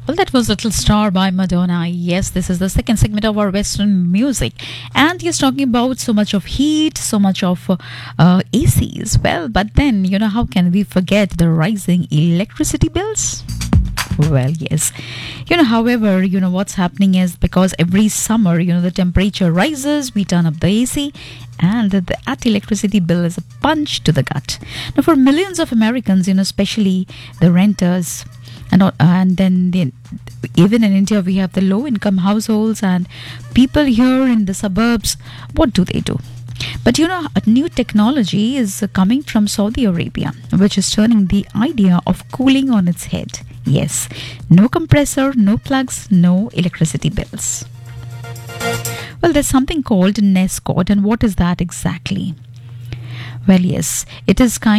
Well, that was Little Star by Madonna. Yes, this is the second segment of our Western music. And he's talking about so much of heat, so much of ACs. Well, but then, how can we forget the rising electricity bills? Well, yes. However, what's happening is because every summer, the temperature rises, we turn up the AC, and that electricity bill is a punch to the gut. Now, for millions of Americans, especially the renters, and then even in India, we have the low-income households and people here in the suburbs. What do they do? But a new technology is coming from Saudi Arabia, which is turning the idea of cooling on its head. Yes, no compressor, no plugs, no electricity bills. Well, there's something called Nescott, and what is that exactly? Well, yes, it is kind